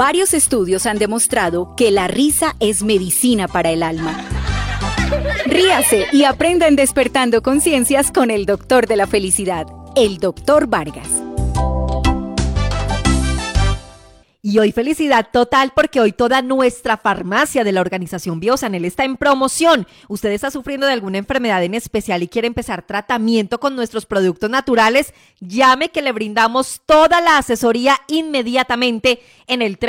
Varios estudios han demostrado que la risa es medicina para el alma. Ríase y aprenda en Despertando Conciencias con el doctor de la felicidad, el doctor Vargas. Y hoy felicidad total porque hoy toda nuestra farmacia de la organización Biosanel está en promoción. Usted está sufriendo de alguna enfermedad en especial y quiere empezar tratamiento con nuestros productos naturales, llame que le brindamos toda la asesoría inmediatamente en el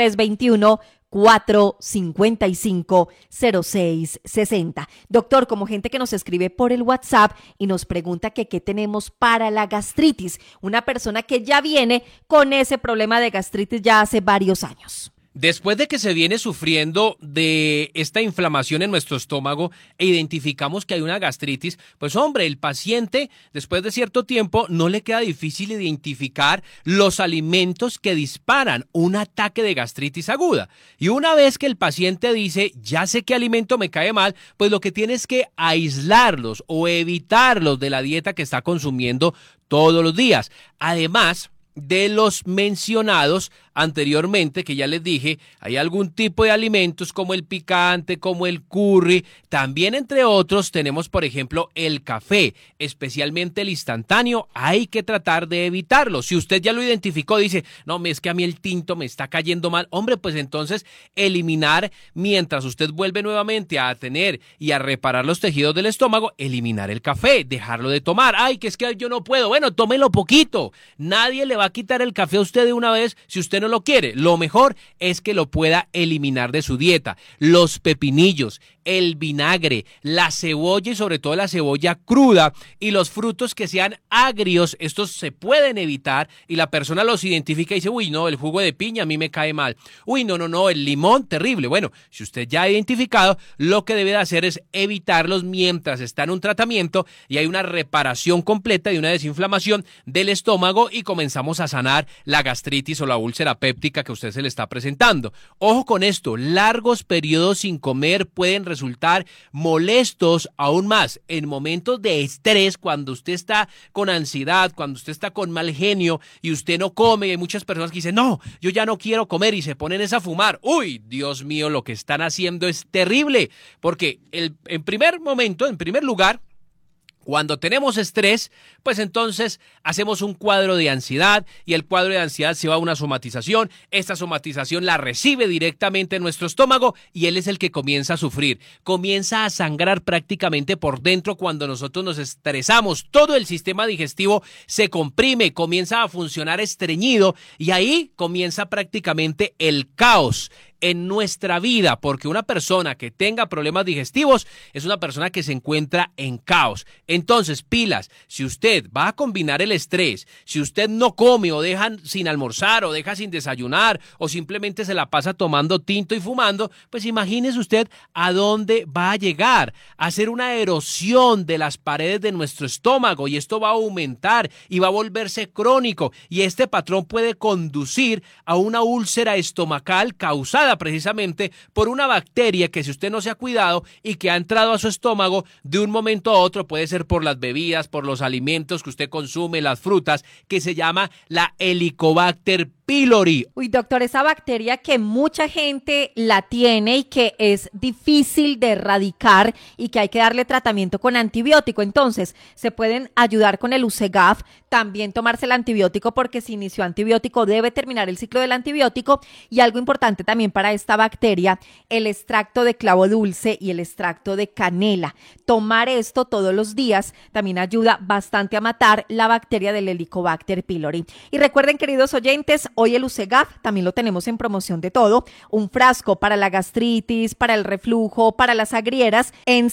321-455-0660. Doctor, como gente que nos escribe por el WhatsApp y nos pregunta que qué tenemos para la gastritis, una persona que ya viene con ese problema de gastritis ya hace varios años. Después de que se viene sufriendo de esta inflamación en nuestro estómago e identificamos que hay una gastritis, pues hombre, el paciente después de cierto tiempo no le queda difícil identificar los alimentos que disparan un ataque de gastritis aguda. Y una vez que el paciente dice, ya sé qué alimento me cae mal, pues lo que tiene es que aislarlos o evitarlos de la dieta que está consumiendo todos los días. Además de los mencionados anteriormente, que ya les dije, hay algún tipo de alimentos como el picante, como el curry, también entre otros tenemos por ejemplo el café, especialmente el instantáneo, hay que tratar de evitarlo. Si usted ya lo identificó, dice, no, es que a mí el tinto me está cayendo mal, hombre, pues entonces eliminar, mientras usted vuelve nuevamente a tener y a reparar los tejidos del estómago, eliminar el café, dejarlo de tomar. Ay, que es que yo no puedo, bueno, tómelo poquito, nadie le va a quitar el café a usted de una vez si usted no lo quiere. Lo mejor es que lo pueda eliminar de su dieta. Los pepinillos, el vinagre, la cebolla y sobre todo la cebolla cruda y los frutos que sean agrios, estos se pueden evitar y la persona los identifica y dice, uy, no, el jugo de piña a mí me cae mal. Uy, no, el limón, terrible. Bueno, si usted ya ha identificado, lo que debe de hacer es evitarlos mientras está en un tratamiento y hay una reparación completa de una desinflamación del estómago y comenzamos a sanar la gastritis o la úlcera péptica que usted se le está presentando. Ojo con esto, largos periodos sin comer pueden resultar molestos aún más en momentos de estrés, cuando usted está con ansiedad, cuando usted está con mal genio y usted no come. Hay muchas personas que dicen, no, yo ya no quiero comer y se ponen a fumar. Uy, Dios mío, lo que están haciendo es terrible, porque en primer lugar, cuando tenemos estrés, pues entonces hacemos un cuadro de ansiedad y el cuadro de ansiedad se va a una somatización. Esta somatización la recibe directamente en nuestro estómago y él es el que comienza a sufrir. Comienza a sangrar prácticamente por dentro cuando nosotros nos estresamos. Todo el sistema digestivo se comprime, comienza a funcionar estreñido y ahí comienza prácticamente el caos en nuestra vida, porque una persona que tenga problemas digestivos es una persona que se encuentra en caos. Entonces, pilas, si usted va a combinar el estrés, si usted no come o deja sin almorzar o deja sin desayunar o simplemente se la pasa tomando tinto y fumando, pues imagínese usted a dónde va a llegar, a hacer una erosión de las paredes de nuestro estómago y esto va a aumentar y va a volverse crónico y este patrón puede conducir a una úlcera estomacal causada precisamente por una bacteria que si usted no se ha cuidado y que ha entrado a su estómago de un momento a otro, puede ser por las bebidas, por los alimentos que usted consume, las frutas, que se llama la Helicobacter pylori. Uy, doctor, esa bacteria que mucha gente la tiene y que es difícil de erradicar y que hay que darle tratamiento con antibiótico. Entonces, se pueden ayudar con el Usegaf, también tomarse el antibiótico porque si inició antibiótico debe terminar el ciclo del antibiótico y algo importante también para esta bacteria, el extracto de clavo dulce y el extracto de canela. Tomar esto todos los días también ayuda bastante a matar la bacteria del Helicobacter pylori. Y recuerden, queridos oyentes, hoy el Usegaf también lo tenemos en promoción de todo, un frasco para la gastritis, para el reflujo, para las agrieras en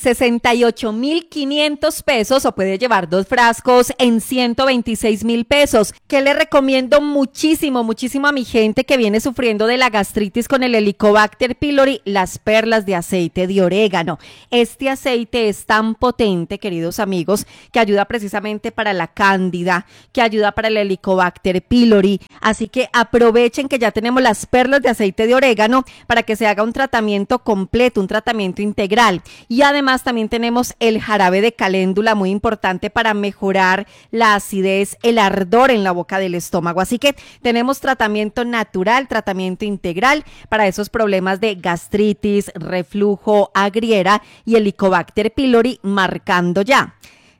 68,500 pesos o puede llevar 2 frascos en 126,000 pesos, que le recomiendo muchísimo a mi gente que viene sufriendo de la gastritis con el Helicobacter pylori, las perlas de aceite de orégano. Este aceite es tan potente, queridos amigos, que ayuda precisamente para la cándida, que ayuda para el Helicobacter pylori, así que aprovechen que ya tenemos las perlas de aceite de orégano para que se haga un tratamiento completo, un tratamiento integral. Y además también tenemos el jarabe de caléndula, muy importante para mejorar la acidez, el ardor en la boca del estómago. Así que tenemos tratamiento natural, tratamiento integral para esos problemas de gastritis, reflujo, agriera y Helicobacter pylori, marcando ya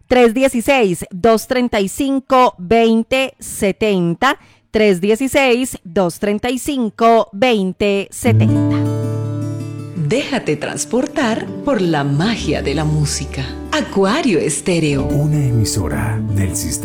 316-235-2070, 316-235-2070. Déjate transportar por la magia de la música. Acuario Estéreo. Una emisora del sistema.